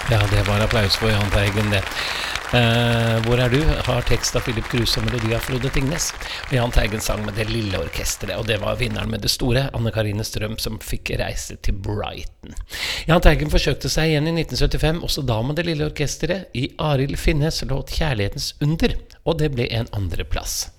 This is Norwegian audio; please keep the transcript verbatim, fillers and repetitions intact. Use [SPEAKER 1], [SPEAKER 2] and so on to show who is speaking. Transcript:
[SPEAKER 1] Ja, det var applaus for Jahn Teigen det. Uh, hvor er du? Har tekst av Philip Kruse og melodi av Frode Tingnes. Og Jahn Teigen sang med det lille orkestret, og det var vinneren med det store, Anne Karine Strøm, som fikk reise til Brighton. Jahn Teigen forsøkte seg igjen i nitten syttifem, også da med det lille orkestret, i Arild Finnes låt Kjærlighetens under, og det ble en andre plass.